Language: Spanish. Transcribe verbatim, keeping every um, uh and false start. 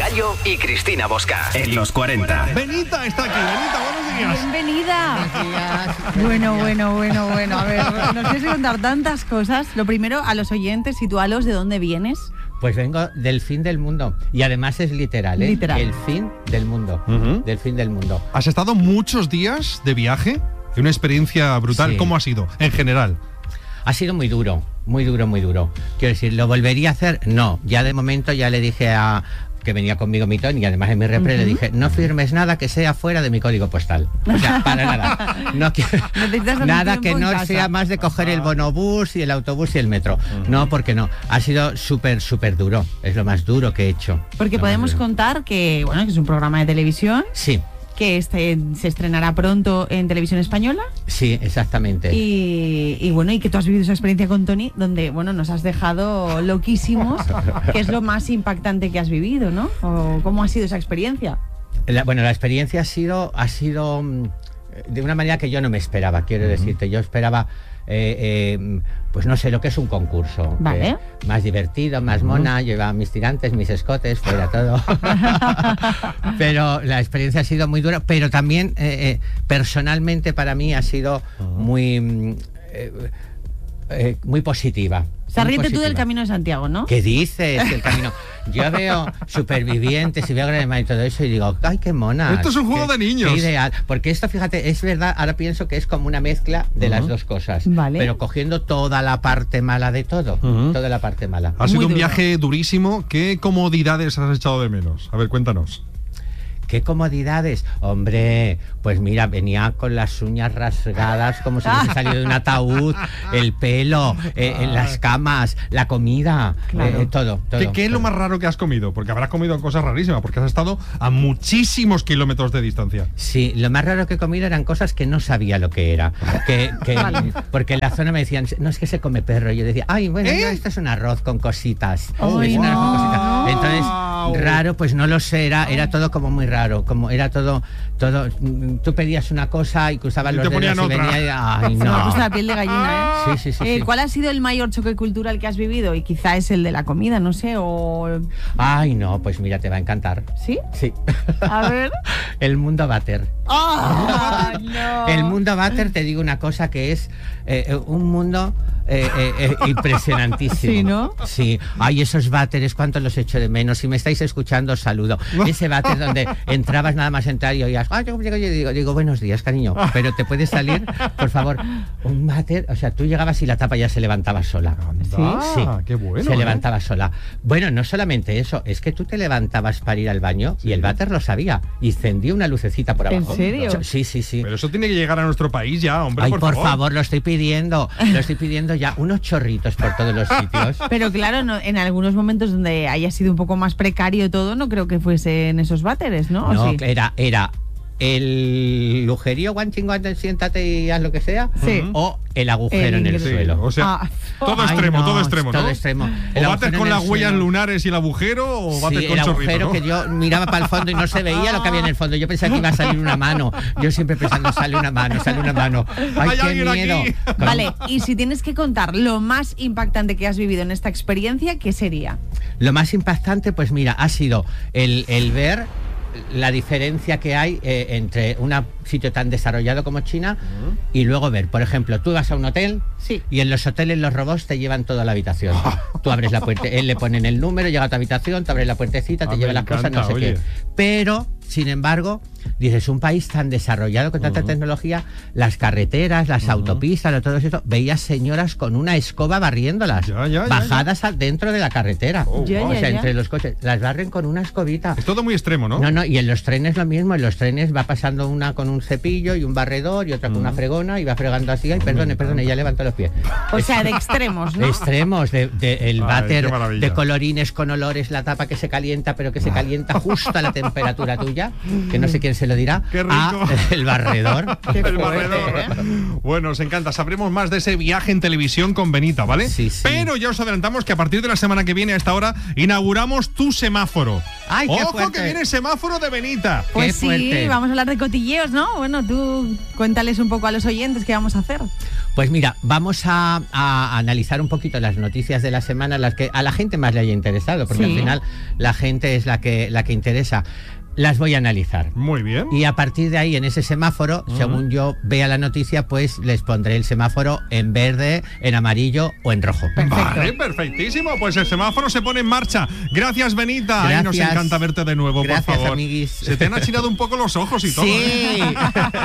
Gallo y Cristina Bosca. En los cuarenta. Benita está aquí. Benita, buenos días. Bienvenida. Bueno, bueno, bueno, bueno. A ver, nos tienes que contar tantas cosas. Lo primero, a los oyentes, sitúalos de dónde vienes. Pues vengo del fin del mundo. Y además es literal, ¿eh? Literal. El fin del mundo. Uh-huh. Del fin del mundo. ¿Has estado muchos días de viaje? Una experiencia brutal. Sí. ¿Cómo ha sido, en general? Ha sido muy duro, muy duro, muy duro. Quiero decir, ¿lo volvería a hacer? No. Ya de momento ya le dije a... que venía conmigo mi Tony y además en mi repre uh-huh. le dije, no firmes nada que sea fuera de mi código postal. O sea, para nada. No quiero, nada que no sea más de coger el bonobús y el autobús y el metro. Uh-huh. No, porque no. Ha sido súper, súper duro. Es lo más duro que he hecho. Porque no, podemos contar que, bueno, que es un programa de televisión. Sí. Que este se estrenará pronto en Televisión Española. Sí, exactamente. Y, y bueno, y que tú has vivido esa experiencia con Tony, donde, bueno, nos has dejado loquísimos. ¿Qué es lo más impactante que has vivido, no? ¿O cómo ha sido esa experiencia? La, bueno, la experiencia ha sido, ha sido de una manera que yo no me esperaba, quiero uh-huh. decirte. Yo esperaba... Eh, eh, pues no sé lo que es un concurso. Vale. Eh, más divertido, más mona, uh-huh. llevaba mis tirantes, mis escotes, fuera todo. Pero la experiencia ha sido muy dura, pero también eh, eh, personalmente para mí ha sido uh-huh. muy, eh, eh, muy positiva. O sea, ríete tú del Camino de Santiago, ¿no? ¿Qué dices? El camino. Yo veo Supervivientes y veo Gran Hermano y todo eso y digo, ¡ay, qué mona! Esto es un juego qué, de niños. Qué ideal. Porque esto, fíjate, es verdad, ahora pienso que es como una mezcla de uh-huh. las dos cosas. Vale. Pero cogiendo toda la parte mala de todo. Uh-huh. Toda la parte mala. Ha sido Muy un duro. viaje durísimo. ¿Qué comodidades has echado de menos? A ver, cuéntanos. ¿Qué comodidades? Hombre, pues mira, venía con las uñas rasgadas como si hubiese salido de un ataúd, el pelo, eh, en las camas, la comida, claro. eh, todo, todo. ¿Qué, qué es todo. lo más raro que has comido? Porque habrás comido cosas rarísimas, porque has estado a muchísimos kilómetros de distancia. Sí, lo más raro que he comido eran cosas que no sabía lo que era. Que, que, vale. Porque en la zona me decían, no, es que se come perro. Y yo decía, ay, bueno, ¿Eh? no, esto es un arroz con cositas. Oh, es no. un arroz con cositas. Entonces, raro, pues no lo sé, era, era todo como muy raro. Como era todo, todo, tú pedías una cosa y cruzabas y los dedos y venía y, ay, no. Se me ha puesto la piel de gallina, ¿eh? Sí, sí, sí, eh, sí. ¿Cuál ha sido el mayor choque cultural que has vivido? Y quizá es el de la comida, no sé, o... Ay, no, pues mira, te va a encantar. ¿Sí? Sí. A ver. El mundo váter. ¡Oh, no! El mundo váter, te digo una cosa que es eh, un mundo... Eh, eh, eh, impresionantísimo. Sí, ¿no? Sí. Ay, esos váteres, cuánto los echo de menos. Si me estáis escuchando, os saludo. Ese váter donde entrabas nada más entrar y oías, ay, yo, yo, yo digo, digo, buenos días, cariño. Pero te puedes salir, por favor. Un váter, o sea, tú llegabas y la tapa ya se levantaba sola. ¿Sí? Sí. Qué bueno. Se ¿eh? levantaba sola. Bueno, no solamente eso, es que tú te levantabas para ir al baño sí. y el váter lo sabía. Y encendía una lucecita por abajo. ¿En serio? Sí, sí, sí. Pero eso tiene que llegar a nuestro país ya, hombre, ay, por, por favor. favor, lo estoy pidiendo. Lo estoy pidiendo ya, unos chorritos por todos los sitios. Pero claro, no, en algunos momentos donde haya sido un poco más precario todo, no creo que fuese en esos váteres, ¿no? No, sí? era, era el lujerío, guanchín, guanchín, siéntate y haz lo que sea, sí. o el agujero el en el sí, suelo. O sea, ah. todo Ay, extremo, no, todo extremo, ¿no? Todo extremo. El ¿O bates con las huellas suelo. lunares y el agujero o bates sí, con el chorrito, agujero, ¿no? que yo miraba para el fondo y no se veía lo que había en el fondo. Yo pensaba que iba a salir una mano. Yo siempre pensando, sale una mano, sale una mano. Ay, ¿Hay qué miedo. aquí? Vale, y si tienes que contar lo más impactante que has vivido en esta experiencia, ¿qué sería? Lo más impactante, pues mira, ha sido el, el ver la diferencia que hay eh, entre un sitio tan desarrollado como China uh-huh. y luego ver, por ejemplo, tú vas a un hotel sí. y en los hoteles los robots te llevan toda la habitación. Tú abres la puerta, él le ponen el número, llega a tu habitación, te abres la puertecita, te ah, lleva las encanta, cosas, no sé oye. qué. Pero, sin embargo, dices, un país tan desarrollado con tanta uh-huh. tecnología, las carreteras, las uh-huh. autopistas, todo eso, veías señoras con una escoba barriéndolas, ya, ya, bajadas ya, ya. dentro de la carretera. Oh, ya, wow. O sea, ya, entre ya. los coches, las barren con una escobita. Es todo muy extremo, ¿no? No, no, y en los trenes lo mismo, en los trenes va pasando una con un cepillo y un barredor y otra con uh-huh. una fregona y va fregando así, ay, perdone, perdone, ya levantó los pies. O sea, de extremos, ¿no? Extremos, de, de el ay, váter de colorines con olores, la tapa que se calienta, pero que se calienta justo a la temperatura tuya, que no sé quién se lo dirá. Qué rico. A el barredor. Qué el fuerte, barredor. ¿eh? Bueno, os encanta. Sabremos más de ese viaje en televisión con Benita, ¿vale? Sí, sí. Pero ya os adelantamos que a partir de la semana que viene, a esta hora, inauguramos tu semáforo. ¡Ay, qué ¡Ojo, fuerte! que viene el semáforo de Benita! Pues qué sí, fuerte. vamos a hablar de cotilleos, ¿no? Bueno, tú cuéntales un poco a los oyentes qué vamos a hacer. Pues mira, vamos a, a analizar un poquito las noticias de la semana, las que a la gente más le haya interesado, porque Sí. al final la gente es la que, la que interesa. Las voy a analizar. Muy bien. Y a partir de ahí, en ese semáforo, uh-huh. según yo vea la noticia, pues les pondré el semáforo en verde, en amarillo o en rojo. Perfecto. Vale, perfectísimo. Pues el semáforo se pone en marcha. Gracias, Benita. Gracias. Y nos encanta verte de nuevo, Gracias, por favor. amiguis. Se te han achinado un poco los ojos y todo. Sí. ¿eh?